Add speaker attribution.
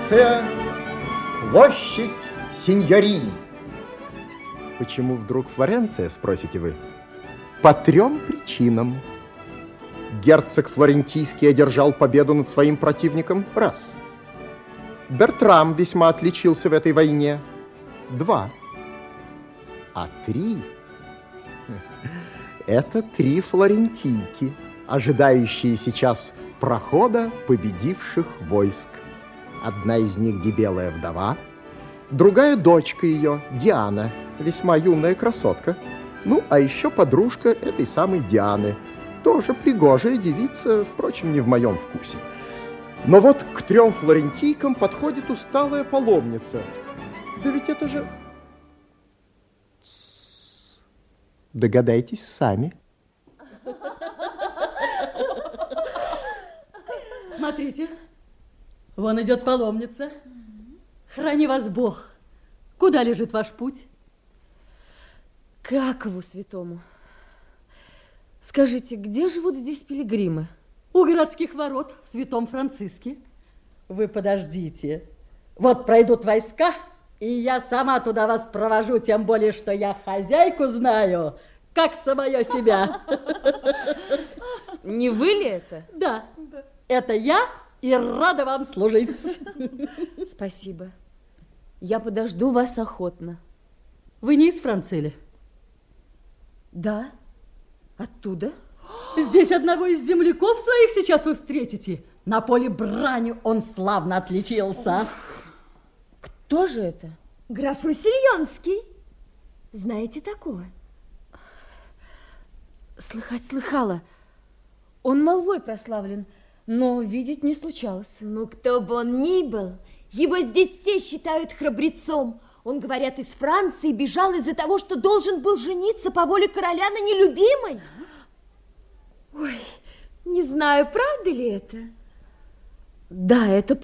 Speaker 1: Флоренция, площадь Синьорини. Почему вдруг Флоренция, спросите вы? По 3 причинам. Герцог Флорентийский одержал победу над своим противником – раз. Бертрам весьма отличился в этой войне – 2. А 3 – это 3 флорентийки, ожидающие сейчас прохода победивших войск. Одна из них дебелая вдова, другая дочка ее, Диана, весьма юная красотка. Ну, а еще подружка этой самой Дианы, тоже пригожая девица, впрочем, не в моем вкусе. Но вот к 3 флорентийкам подходит усталая паломница. Да ведь это же... Догадайтесь сами.
Speaker 2: Смотрите, вон идет паломница. Храни вас Бог. Куда лежит ваш путь?
Speaker 3: К Иакову святому. Скажите, где живут здесь пилигримы?
Speaker 2: У городских ворот в Святом Франциске. Вы подождите. Вот пройдут войска, и я сама туда вас провожу, тем более, что я хозяйку знаю, как самое себя.
Speaker 3: Не вы ли это?
Speaker 2: Да, это я и рада вам служить.
Speaker 3: Спасибо. Я подожду вас охотно.
Speaker 2: Вы не из Франции ли?
Speaker 3: Да. Оттуда?
Speaker 2: Здесь одного из земляков своих сейчас вы встретите. На поле брани он славно отличился.
Speaker 3: Кто же это?
Speaker 4: Граф Руссельонский. Знаете такого?
Speaker 3: Слыхала. Он молвой прославлен, но видеть не случалось.
Speaker 4: Ну, кто бы он ни был, его здесь все считают храбрецом. Он, говорят, из Франции бежал из-за того, что должен был жениться по воле короля на нелюбимой. Ой, не знаю, правда ли это?
Speaker 3: Да, это